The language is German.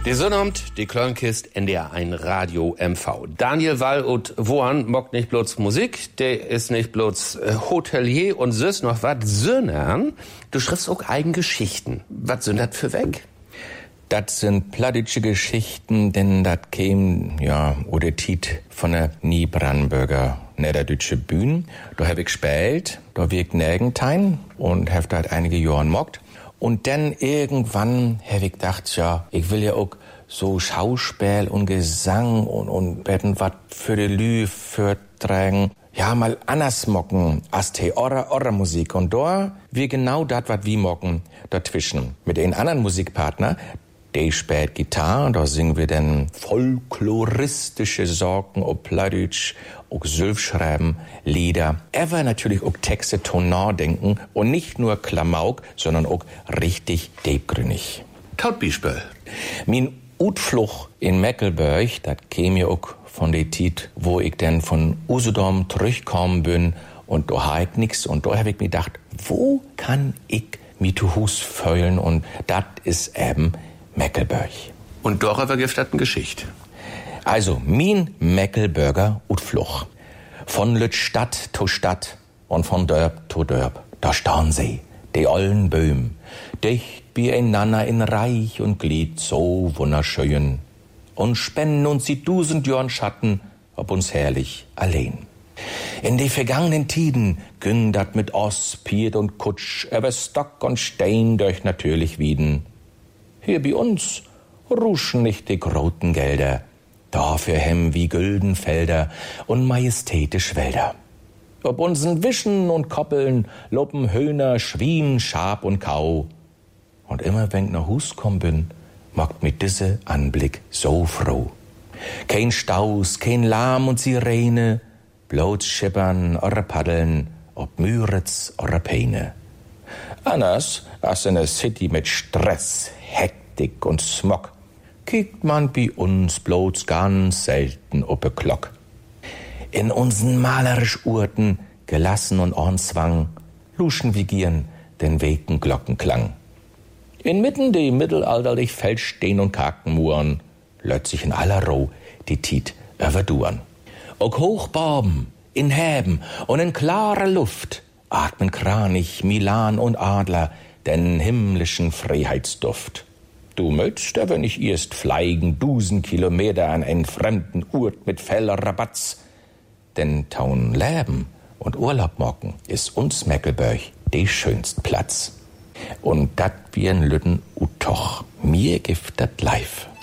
Die Sonnabend, die Klörnkist, NDR1 Radio MV. Daniel Wall und Wohan mockt nicht bloß Musik, der ist nicht bloß Hotelier und süß noch wat, sondern du schriftst auch eigen Geschichten. Was sind das für weg? Das sind plattdeutsche Geschichten, denn das käm, oder Tiet von der Niebrandenburger Niederdeutsche Bühne. Da hab ich gespielt, da wir ich Nergentein und hab da einige Jahre mockt. Und dann irgendwann hab ich gedacht, ich will ja auch so Schauspiel und Gesang und werden wat für die Lü vortragen. Ja, mal anders mocken als die Orra Musik. Und da wir genau dat, wat wir mocken, dazwischen. Mit den anderen Musikpartner, die spielt Gitarre, da singen wir dann folkloristische Sorgen, ob Plattdeutsch, auch Sülf schreiben, Lieder. Aber natürlich auch Texte tonal denken und nicht nur Klamauk, sondern auch richtig deepgrünnig. Tautbispel. Mein Utfluch in Meckelberg, das käme ja auch von der Zeit, wo ich dann von Usedom zurückgekommen bin und da hab ich nix. Und da hab ich mir gedacht, wo kann ich mich zu Hus feulen? Und das ist eben Meckelberg. Und darüber gibt es eine Geschichte. Also, mein Meckelberger Utfluch. Von Lütstadt zu Stadt und von Dörp zu Dörp. Da stehen sie, die ollen Böhm, dicht beieinander in Reich und Glied so wunderschön. Und spenden uns die 1000 Jahren Schatten, ob uns herrlich allein. In die vergangenen Tiden ging dat mit Oss, Piet und Kutsch, über Stock und Stein durch natürlich Wieden. Hier bei uns ruschen nicht die großen Gelder, dafür hem wie Güldenfelder und majestätisch Wälder. Ob uns'n Wischen und Koppeln lopen Höhner, Schwien, Schaf und Kau. Und immer wenn ich nach Hus komm bin, macht mit diese Anblick so froh. Kein Staus, kein Lärm und Sirene, bloß Schippern oder Paddeln, ob Müritz oder Peine. Anders als in der City mit Stress, Hektik und Smog, kiekt man bei uns bloß ganz selten ob a Glock. In unseren malerisch Urten, gelassen und Ornzwang, luschen wir gieren den weken Glockenklang. Inmitten die mittelalterlich Feldstehen und Karkenmuren löt sich in aller Roh die Tiet überduren. Auch Hochborben, in Häben und in klarer Luft atmen Kranich, Milan und Adler den himmlischen Freiheitsduft. Du möchtest aber nicht erst fliegen 1000 Kilometer an einen fremden Ort mit Fellrabatz, denn taun Leben und Urlaub mocken ist uns Meckelberg de schönst Platz. Und dat wie en Lütten utoch, mir gibt dat live.